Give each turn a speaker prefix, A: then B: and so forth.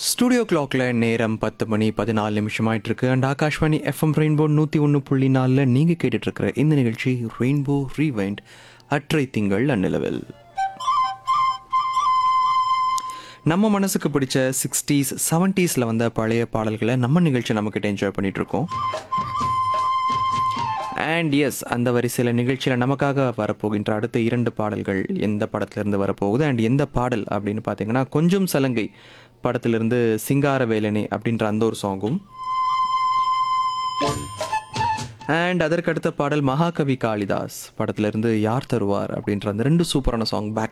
A: Studio கிளாக்ல நேரம் 10 மணி 14 நிமிஷம் ஆயிட்டு இருக்கு. அண்ட் ஆகாஷ்வாணி எஃப்எம் ரெயின்போ 101.4 நீங்க கேட்டுட்டு இருக்கிற இந்த நிகழ்ச்சி ரெயின்போ ரீவைண்ட் அற்றை திங்கள் அந்நிலவில். நம்ம மனசுக்கு பிடிச்ச 60s 70sல வந்த பழைய பாடல்களை நம்ம நிகழ்ச்சி நம்மக்கிட்ட என்ஜாய் பண்ணிட்டு இருக்கோம். அண்ட் எஸ், அந்த வரிசையில் நிகழ்ச்சியில் நமக்காக வரப்போகின்ற அடுத்த 2 பாடல்கள் எந்த படத்திலிருந்து வரப்போகுது அண்ட் எந்த பாடல் அப்படின்னு பார்த்தீங்கன்னா, கொஞ்சம் சலங்கை படத்திலிருந்து சிங்கார வேலனே அப்படின்ற அந்த ஒரு சாங்கும், அண்ட் அதற்கு அடுத்த பாடல் மகாகவி காளிதாஸ் படத்திலிருந்து யார் தருவார் அப்படின்ற அந்த 2 சூப்பரான சாங் பேக்